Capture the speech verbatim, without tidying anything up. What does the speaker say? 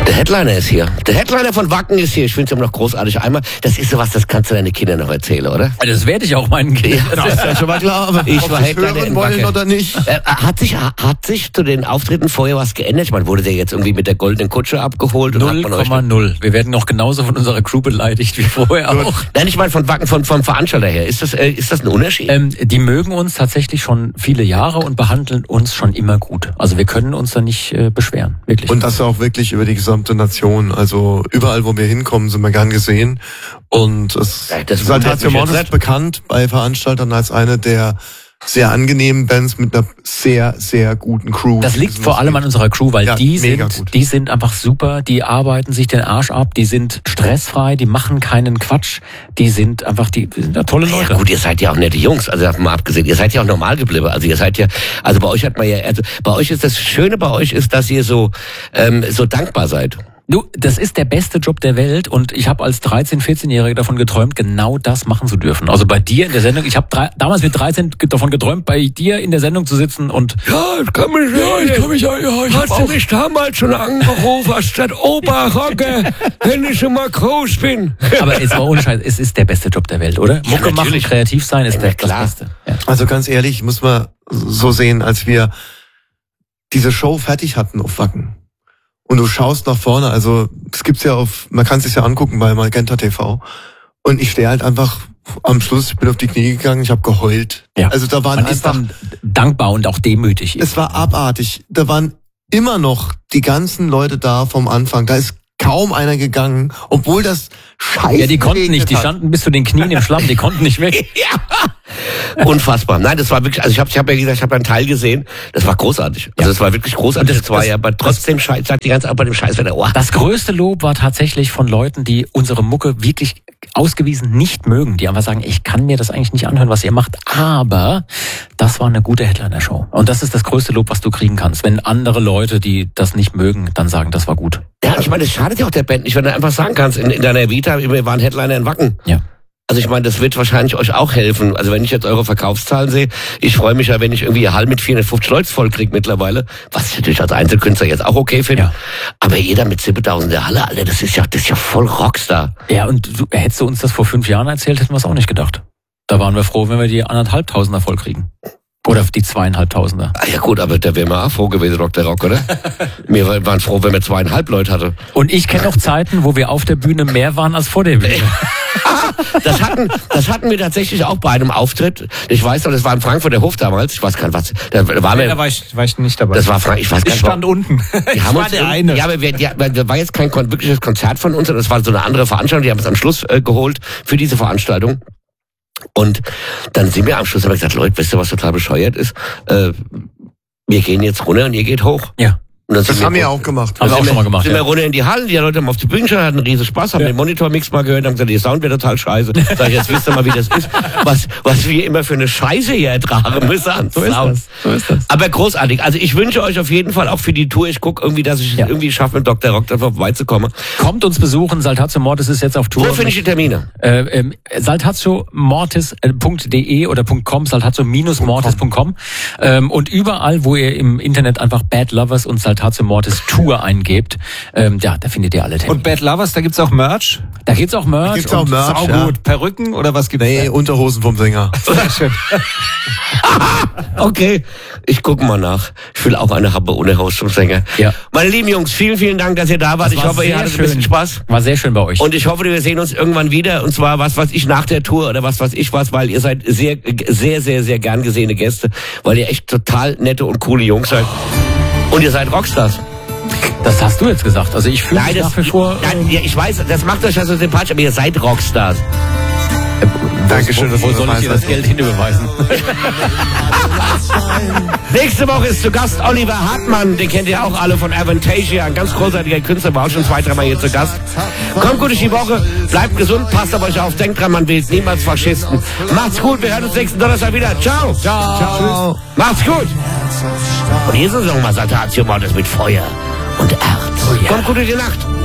Der Headliner ist hier. Der Headliner von Wacken ist hier. Ich finde es immer noch großartig. Einmal, das ist sowas, das kannst du deinen Kindern noch erzählen, oder? Das werde ich auch meinen Kindern. Ja, das ist ja schon mal klar. Aber ich war Headliner in Wacken. Oder nicht? Äh, hat sich hat sich zu den Auftritten vorher was geändert? Ich meine, wurde der jetzt irgendwie mit der goldenen Kutsche abgeholt? null Komma null. Wir werden noch genauso von unserer Crew beleidigt wie vorher auch. Nein, ich meine von Wacken, von, vom Veranstalter her. Ist das, äh, ist das ein Unterschied? Ähm, die mögen uns tatsächlich schon viele Jahre und behandeln uns schon immer gut. Also wir können uns da nicht äh, beschweren. Wirklich. Und das auch wirklich über die gesamte Nation. Also überall, wo wir hinkommen, sind wir gern gesehen. Und es ja, das Saltatio Mortis ist bekannt bei Veranstaltern als eine der sehr angenehmen Bands mit einer sehr, sehr guten Crew. Das liegt vor allem an unserer Crew, weil ja, die sind, gut. die sind einfach super, die arbeiten sich den Arsch ab, die sind stressfrei, die machen keinen Quatsch, die sind einfach, die, die sind ja tolle Leute. Ja gut, ihr seid ja auch nette Jungs, also mal abgesehen, ihr seid ja auch normal geblieben, also ihr seid ja, also bei euch hat man ja, also bei euch ist das Schöne bei euch ist, dass ihr so, ähm, so dankbar seid. Du, das ist der beste Job der Welt und ich habe als dreizehn-, vierzehn-Jähriger davon geträumt, genau das machen zu dürfen. Also bei dir in der Sendung, ich habe damals mit dreizehn davon geträumt, bei dir in der Sendung zu sitzen und ja, ich kann mich ja, ich kann mich ja, ja ich hast du mich damals schon angerufen, hast gesagt, Opa Rocke, wenn ich schon mal groß bin. Aber es war ohne Scheiß, es ist der beste Job der Welt, oder? Mucke ja, machen, kreativ sein ist ja, der, klar. das Beste. Ja. Also ganz ehrlich, muss man so sehen, als wir diese Show fertig hatten auf Wacken. Und du schaust nach vorne, also es gibt's ja auf, man kann es sich ja angucken bei Magenta T V. Und ich stehe halt einfach am Schluss, ich bin auf die Knie gegangen, ich habe geheult. Ja. Also da waren Man einfach, ist dann dankbar und auch demütig. es war abartig. Da waren immer noch die ganzen Leute da vom Anfang. Da ist kaum einer gegangen, obwohl das scheiße Ja, die konnten nicht, die hat. standen bis zu den Knien im Schlamm, die konnten nicht weg. Ja. Unfassbar. Nein, das war wirklich, also ich habe ich hab ja gesagt, ich habe einen Teil gesehen, das war großartig. Also das war wirklich großartig. Das- Das, war das- ja, aber trotzdem scheiß, sagt die ganze Zeit bei dem Scheißwetter, oh. Das größte Lob war tatsächlich von Leuten, die unsere Mucke wirklich ausgewiesen nicht mögen, die einfach sagen, ich kann mir das eigentlich nicht anhören, was ihr macht, aber das war eine gute Headliner-Show. Und das ist das größte Lob, was du kriegen kannst. Wenn andere Leute, die das nicht mögen, dann sagen, das war gut. Ja, ich meine, das schadet ja auch der Band nicht, wenn du einfach sagen kannst, in, in deiner Vita, wir waren Headliner in Wacken. Ja. Also ich meine, das wird wahrscheinlich euch auch helfen. Also wenn ich jetzt eure Verkaufszahlen sehe, ich freue mich ja, wenn ich irgendwie Hall mit vierhundertfünfzig Leute voll kriege mittlerweile, was ich natürlich als Einzelkünstler jetzt auch okay finde. Ja. Aber jeder mit siebentausend der Halle, Alter, das ist ja, das ist ja voll Rockstar. Ja, und du, hättest du uns das vor fünf Jahren erzählt, hätten wir es auch nicht gedacht. Da waren wir froh, wenn wir die anderthalbtausender voll kriegen. Oder die zweieinhalbtausender. Ah, ja gut, aber da wären wir auch froh gewesen, Doktor Rock, oder? Wir waren froh, wenn wir zweieinhalb Leute hatten. Und ich kenne auch Zeiten, wo wir auf der Bühne mehr waren als vor der Bühne. Das hatten, das hatten wir tatsächlich auch bei einem Auftritt. Ich weiß noch, das war in Frankfurt der Hof damals. Ich weiß gar nicht, was. Da waren wir. Da war ich, war ich nicht dabei. Das war Frank, ich weiß gar ich nicht. stand unten. Die haben ich war uns der irgendwie- eine. Ja, aber wir, die, das war jetzt kein kon- wirkliches Konzert von uns, sondern das war so eine andere Veranstaltung. Die haben es am Schluss äh, geholt für diese Veranstaltung. Und dann sind wir am Schluss, haben wir gesagt, Leute, wisst ihr, was total bescheuert ist? Äh, wir gehen jetzt runter und ihr geht hoch. Ja. Und dann Das sind haben wir wir auch gemacht. Haben wir auch schon mal gemacht, Sind ja. wir runter in die Halle, die Leute haben auf die Bühne geschaut, hatten riesen Spaß, haben Ja. den Monitormix mal gehört, haben gesagt, der Sound wird total scheiße. Sag ich, jetzt wisst ihr mal, wie das ist, was, was wir immer für eine Scheiße hier ertragen müssen an So ist Sound. das. So ist das. Aber großartig. Also ich wünsche euch auf jeden Fall auch für die Tour, ich gucke irgendwie, dass ich es Ja. irgendwie schaffe, mit Doktor Rock da vorbeizukommen. Kommt uns besuchen, Saltatio Mortis ist jetzt auf Tour. Wo finde ich die Termine? Äh, ähm, saltatio mortis punkt de oder .com, saltatio mortis punkt com ähm, und überall, wo ihr im Internet einfach Bad Lovers und Saltatio Mortis Tour eingebt, ähm, ja, da findet ihr alle Termine. Und Bad Lovers, da gibt's auch Merch. Da gibt's auch Merch. Gibt's auch und Merch, Sau ja. gut. Perücken oder was gibt's? Nee, Unterhosen vom Sänger. Sehr schön. Okay, ich gucke mal nach. Ich will auch eine Happe ohne Haus zum Sänger. Ja. Meine lieben Jungs, vielen, vielen Dank, dass ihr da wart. Das Ich war hoffe, ihr sehr hattet schön. ein bisschen Spaß. War sehr schön bei euch. Und ich hoffe, wir sehen uns irgendwann wieder. Und zwar was weiß ich nach der Tour oder was weiß ich was, weil ihr seid sehr, sehr, sehr, sehr gern gesehene Gäste, weil ihr echt total nette und coole Jungs seid. Und ihr seid Rockstars. das hast du jetzt gesagt. Also ich fühle Nein, mich das, nach wie vor... nein, ja, ich weiß, das macht euch ja so sympathisch, aber ihr seid Rockstars. Dankeschön, dass Wo du soll ich dir das meinst. Geld hinüberweisen? Nächste Woche ist zu Gast Oliver Hartmann, den kennt ihr auch alle von Avantasia, ein ganz großartiger Künstler, war auch schon zwei, dreimal hier zu Gast. Kommt gut durch die Woche, bleibt gesund, passt auf euch auf, denkt dran, man wählt niemals Faschisten. Macht's gut, wir hören uns nächsten Donnerstag wieder. Ciao. Ciao. Ciao. Macht's gut. Und hier sind nochmal Saltatio Mortis mit Feuer und Erz. Kommt gut durch die Nacht.